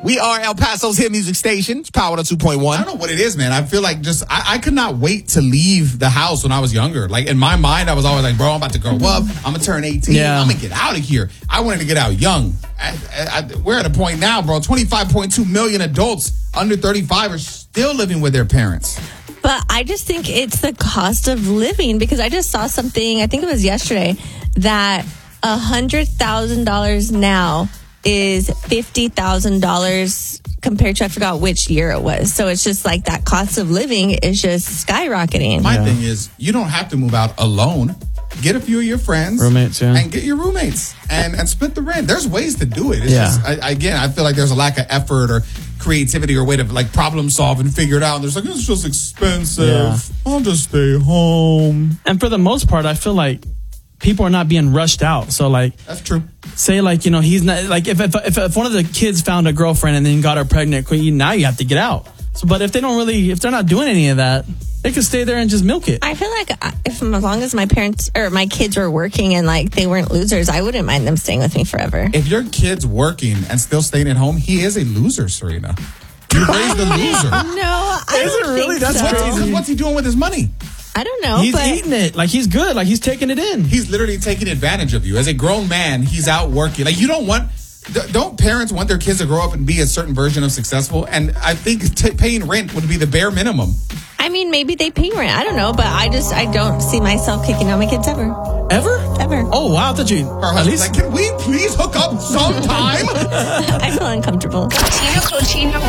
We are El Paso's hit music station. It's Power 2.1. I don't know what it is, man. I feel like I could not wait to leave the house when I was younger. Like, in my mind, I was always like, bro, I'm about to grow up. I'm going to turn 18. Yeah. I'm going to get out of here. I wanted to get out young. We're at a point now, bro. 25.2 million adults under 35 are still living with their parents. But I just think it's the cost of living, because I just saw something, I think it was yesterday, that $100,000 now is $50,000 compared to, I forgot which year it was. So it's just like that cost of living is just skyrocketing. My thing is, you don't have to move out alone. Get a few of your friends, roommates, yeah. and get your roommates and split the rent. There's ways to do it. It's Yeah. just, I feel like there's a lack of effort or creativity or way to like problem solve and figure it out. And there's like, it's just expensive. Yeah. I'll just stay home. And for the most part, I feel like people are not being rushed out. So like, That's true. say like, you know, he's not like, if one of the kids found a girlfriend and then got her pregnant, now you have to get out. So, but if they're not doing any of that, they could stay there and just milk it. I feel like as long as my parents or my kids were working and like they weren't losers, I wouldn't mind them staying with me forever. If your kid's working and still staying at home, he is a loser, Serena. You raised a loser. No, I Is it don't really? think That's so. crazy. What's he doing with his money? I don't know. He's but eating it. Like, he's good. Like, he's taking it in. He's literally taking advantage of you. As a grown man, he's out working. Like, don't parents want their kids to grow up and be a certain version of successful? And I think paying rent would be the bare minimum. I mean, maybe they pay rent. I don't know, but I don't see myself kicking out my kids ever. Ever? Ever. Oh, wow. I thought you... Her At husband's least... like, can we please hook up sometime? I feel uncomfortable. Tina Cochino